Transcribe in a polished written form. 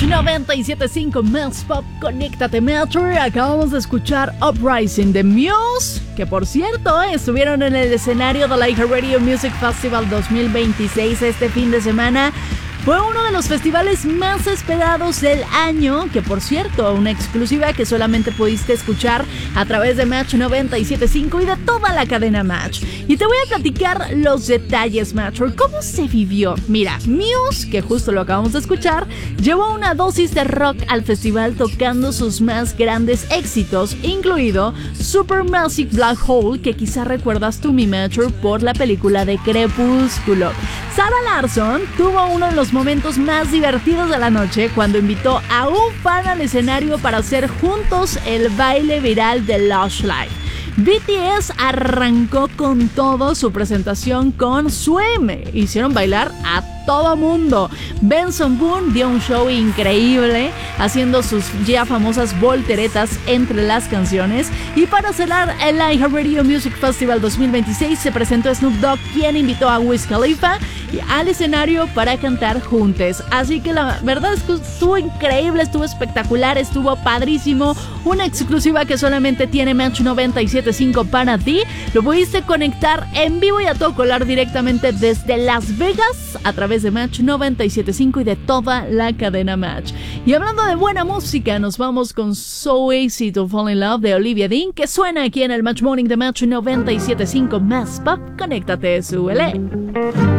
97.5 Más Pop, conéctate Metro. Acabamos de escuchar Uprising de Muse, que por cierto estuvieron en el escenario de la iHeartRadio Music Festival 2026 este fin de semana. Fue uno de los festivales más esperados del año, que por cierto, una exclusiva que solamente pudiste escuchar a través de Match 97.5 y de toda la cadena Match. Y te voy a platicar los detalles, Metro. ¿Cómo se vivió? Mira, Muse, que justo lo acabamos de escuchar, llevó una dosis de rock al festival tocando sus más grandes éxitos, incluido Supermassive Black Hole, que quizá recuerdas tú, mi Metro, por la película de Crepúsculo. Sarah Larsson tuvo uno de los momentos más divertidos de la noche cuando invitó a un fan al escenario para hacer juntos el baile viral de Lush Life. BTS arrancó con todo su presentación con Swim. Hicieron bailar a todo mundo. Benson Boone dio un show increíble, haciendo sus ya famosas volteretas entre las canciones. Y para cerrar el iHeartRadio Music Festival 2026 se presentó Snoop Dogg, quien invitó a Wiz Khalifa al escenario para cantar juntos. Así que la verdad es que estuvo increíble, estuvo espectacular, estuvo padrísimo. Una exclusiva que solamente tiene Match 97.5 para ti. Lo pudiste conectar en vivo y a todo color directamente desde Las Vegas a través de Match 97.5 y de toda la cadena Match. Y hablando de buena música, nos vamos con So Easy to Fall in Love de Olivia Dean, que suena aquí en el Match Morning de Match 97.5 Más Pop. Conéctate, súbele.